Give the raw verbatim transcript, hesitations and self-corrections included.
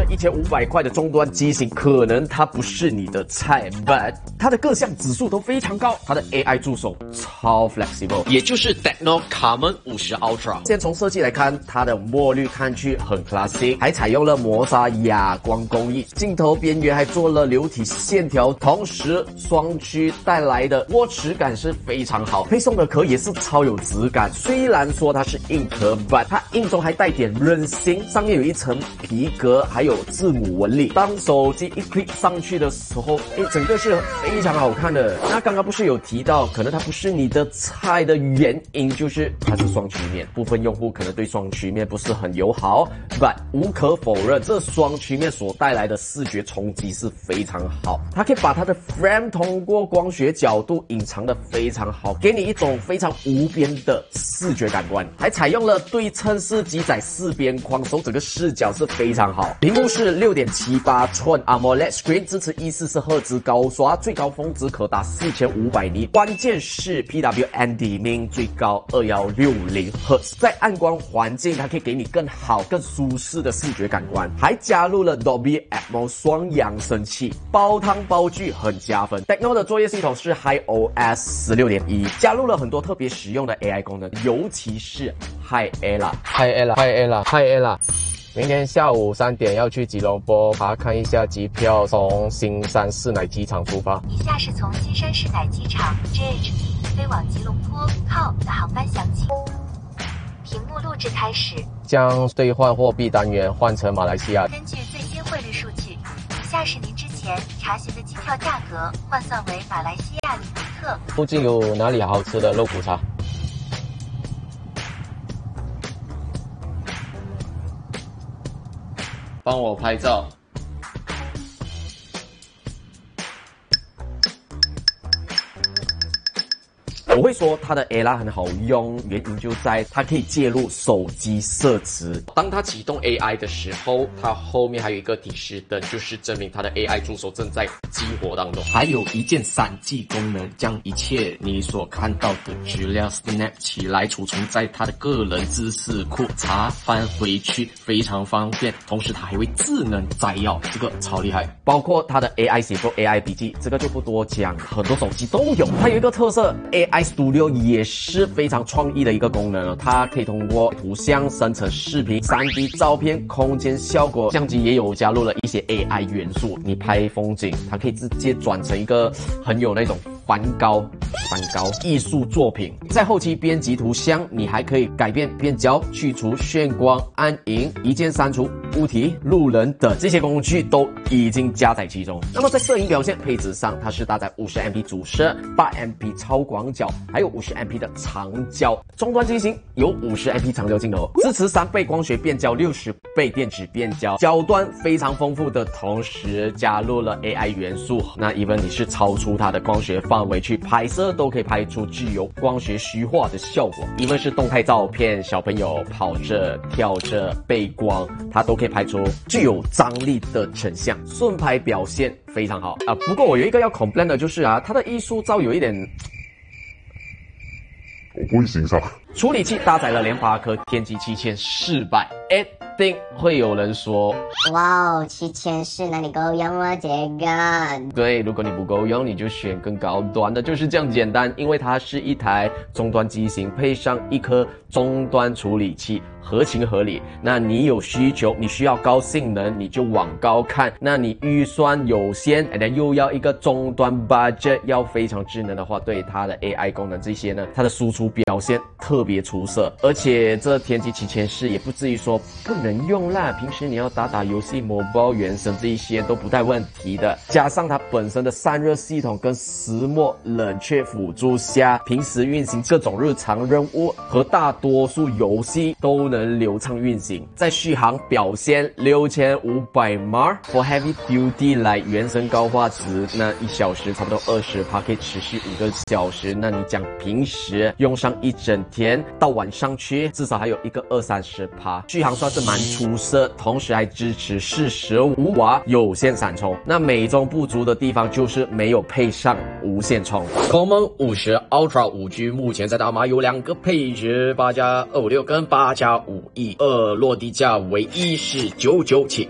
这一千五百块的终端机型，可能它不是你的菜 ，but 它的各项指数都非常高，它的 A I 助手超 flexible， 也就是 Techno Common 五十 Ultra。 先从设计来看，它的墨绿看去很 classic， 还采用了磨砂哑光工艺，镜头边缘还做了流体线条，同时双区带来的握持感是非常好，配送的壳也是超有质感。虽然说它是硬壳 ，but 它硬中还带点韧性，上面有一层皮革，还有字母纹理。当手机一 click 上去的时候，诶，整个是非常好看的。那刚刚不是有提到，可能它不是你的菜的原因，就是它是双曲面，部分用户可能对双曲面不是很友好 ，but 无可否认，这双曲面所带来的视觉冲击是非常好。它可以把它的 frame 通过光学角度隐藏的非常好，给你一种非常无边的视觉感官。还采用了对称式机载四边框，所以整个视角是非常好。屏幕是 六点七八寸 AMOLED Screen， 支持一百四十赫兹高刷，最高峰值可达四千五百尼。关键是 P W M Dimming 最高二一六零赫兹，在暗光环境它可以给你更好更舒适的视觉感官，还加入了 Dolby Atmos 双扬声器，煲汤煲剧很加分。Techno 的作业系统是 HiOS 十六点一， 加入了很多特别实用的 A I 功能，尤其是 Hi Ella。Hi Ella，Hi Ella，Hi Ella。明天下午三点要去吉隆坡，查看一下机票，从新山市乃机场出发。 以下是从新山市乃机场 J H T 飞往吉隆坡 C A O 的航班详情。屏幕录制开始。 将兑换货币单元换成马来西亚。 根据最新汇率数据，以下是您之前查询的机票价格，换算为马来西亚里比特。 附近有哪里好吃的肉骨茶？ 帮我拍照。 我会说它的 Ella 很好用，原因就在它可以介入手机设置。 当它启动 A I 的时候，它后面还有一个提示灯，就是证明它的 A I 助手正在激活当中。 还有一键闪记功能，将一切你所看到的资料 snap 起来，储存在它的个人知识库，查翻回去非常方便。同时它还会智能摘要，这个超厉害。 包括它的 A I 写作 A I 笔记，这个就不多讲，很多手机都有。它有一个特色 A I Studio 也是非常创意的一个功能，它可以通过图像生成视频、三 D 照片、空间效果，相机也有加入了一些 A I 元素。你拍风景，它可以直接转成一个很有那种梵高、梵高艺术作品。在后期编辑图像，你还可以改变变焦、去除眩光、暗影、一键删除物体、路人等这些工具都已经加在其中。那么在摄影表现配置上，它是搭载 五十 M P 主摄、八 M P 超广角，还有 五十 M P 的长焦。终端机型有 五十 M P 长焦镜头，支持三倍光学变焦、六十倍电子变焦，焦段非常丰富的同时加入了 A I 元素。那 even 你是超出它的光学范围去拍摄，都可以拍出具有光学虚化的效果。even 是动态照片，小朋友跑着、跳着、背光，它都可以拍出具有张力的成像。顺拍表现非常好啊。不过我有一个要 complain 的就是啊，它的艺术照有一点。 我不会欣赏。 处理器搭载了联发科天玑七千四百，一定会有人说， 哇哦，七千四哪里够用啊这个？ 对，如果你不够用，你就选更高端的，就是这样简单。因为它是一台终端机型，配上一颗终端处理器，合情合理。那你有需求，你需要高性能，你就往高看。那你预算有限，然后又要一个终端 budget 要非常智能的话，对它的 A I 功能这些呢，它的输出表现特别出色。而且这天玑七千四也不至于说不能用啦，平时你要打打游戏、mobile、原神这一些都不带问题的。加上它本身的散热系统跟石墨冷却辅助下，平时运行各种日常任务和大多数游戏都能流畅运行。在续航表现六千五百毫安 for heavy duty 来原神高画质，那一小时差不多 百分之二十 可以持续五个小时。那你讲平时用上一整天到晚上去，至少还有一个二三十趴，续航算是蛮出色，同时还支持四十五瓦有线闪充。那美中不足的地方就是没有配上无线充。 Common 五十 Ultra 五 G 目前在大马有两个配置，八加二五六跟八加五一二，落地价为一四九九起。